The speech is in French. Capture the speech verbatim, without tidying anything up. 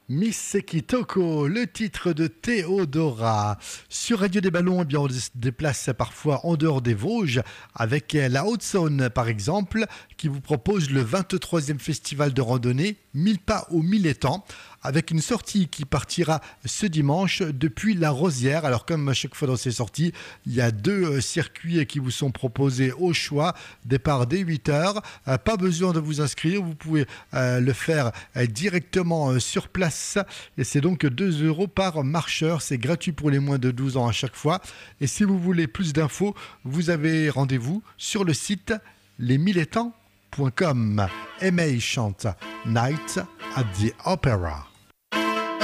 Miss Kitoko, le titre de Théodora. Sur Radio des Ballons, eh bien, on se déplace parfois en dehors des Vosges avec la Haute-Saône, par exemple, qui vous propose le vingt-troisième festival de randonnée mille pas au mille étangs, avec une sortie qui partira ce dimanche depuis la Rosière. Alors comme à chaque fois dans ces sorties, il y a deux circuits qui vous sont proposés au choix. Départ dès huit heures. Euh, pas besoin de vous inscrire, vous pouvez euh, le faire euh, directement euh, sur place. Et c'est donc deux euros par marcheur. C'est gratuit pour les moins de douze ans à chaque fois. Et si vous voulez plus d'infos, vous avez rendez-vous sur le site les mille étangs point com. Aimé chante Night at the Opera.